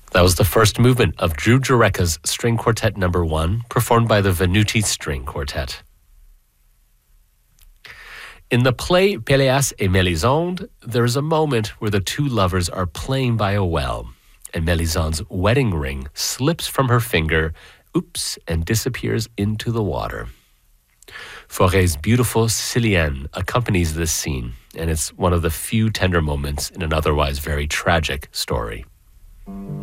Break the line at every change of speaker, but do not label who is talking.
That was the first movement of Drew Jurecka's String Quartet No. 1, performed by the Venuti String Quartet. In the play Péléas et Mélisande, there is a moment where the two lovers are playing by a well, and Mélisande's wedding ring slips from her finger, and disappears into the water. Fauré's beautiful Sicilienne accompanies this scene, and it's one of the few tender moments in an otherwise very tragic story.